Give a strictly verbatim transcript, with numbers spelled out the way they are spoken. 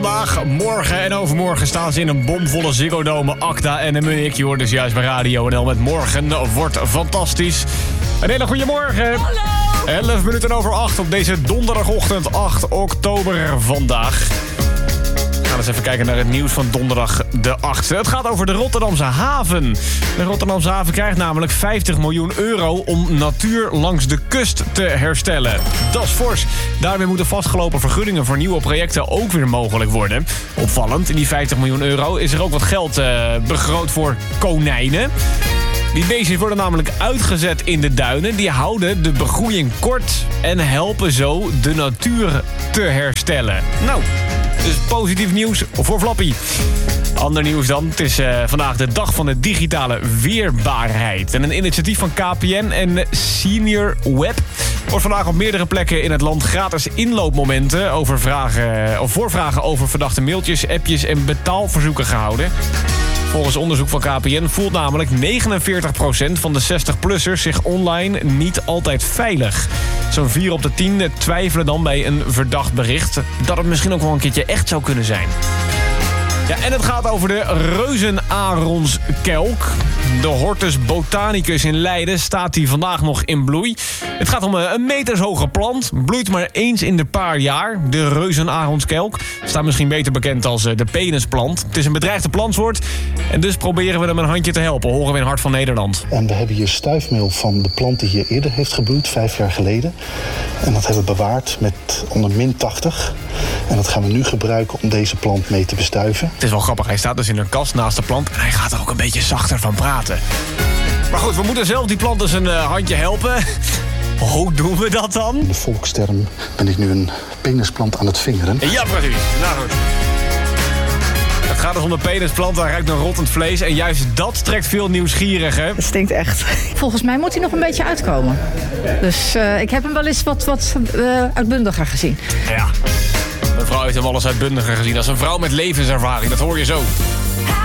Vandaag, morgen en overmorgen staan ze in een bomvolle Ziggo Dome, Acta en de Munich. Je hoort dus juist bij Radio N L met Morgen wordt fantastisch. Een hele goede morgen. Hallo. elf minuten over acht op deze donderdagochtend acht oktober vandaag. We gaan eens even kijken naar het nieuws van donderdag de achtste. Het gaat over de Rotterdamse haven. De Rotterdamse haven krijgt namelijk vijftig miljoen euro om natuur langs de kust te herstellen. Dat is fors. Daarmee moeten vastgelopen vergunningen voor nieuwe projecten ook weer mogelijk worden. Opvallend, in die vijftig miljoen euro is er ook wat geld uh, begroot voor konijnen. Die beestjes worden namelijk uitgezet in de duinen. Die houden de begroeiing kort en helpen zo de natuur te herstellen. Nou, dus positief nieuws voor Flappy. Ander nieuws dan. Het is uh, vandaag de dag van de digitale weerbaarheid. En een initiatief van K P N en Senior Web wordt vandaag op meerdere plekken in het land gratis inloopmomenten over vragen, of voorvragen over verdachte mailtjes, appjes en betaalverzoeken gehouden. Volgens onderzoek van K P N voelt namelijk negenenveertig procent van de zestig-plussers zich online niet altijd veilig. Zo'n vier op de tien twijfelen dan bij een verdacht bericht dat het misschien ook wel een keertje echt zou kunnen zijn. Ja, en het gaat over de reuzenaronskelk. De Hortus botanicus in Leiden staat die vandaag nog in bloei. Het gaat om een metershoge plant. Bloeit maar eens in de paar jaar. De reuzenaronskelk staat misschien beter bekend als de penisplant. Het is een bedreigde plantsoort. En dus proberen we hem een handje te helpen. Horen we in Hart van Nederland. En we hebben hier stuifmeel van de plant die hier eerder heeft gebloeid, vijf jaar geleden. En dat hebben we bewaard met onder min tachtig. En dat gaan we nu gebruiken om deze plant mee te bestuiven. Het is wel grappig. Hij staat dus in een kast naast de plant. En hij gaat er ook een beetje zachter van praten. Maar goed, we moeten zelf die plant dus een uh, handje helpen. Hoe doen we dat dan? In de volksterm ben ik nu een penisplant aan het vingeren. Ja, precies. Nou goed. Het gaat dus om de penisplant, daar ruikt naar rottend vlees. En juist dat trekt veel nieuwsgierigen. Het stinkt echt. Volgens mij moet hij nog een beetje uitkomen. Dus uh, ik heb hem wel eens wat, wat uh, uitbundiger gezien. Ja, mevrouw heeft hem wel eens uitbundiger gezien. Als een vrouw met levenservaring, dat hoor je zo.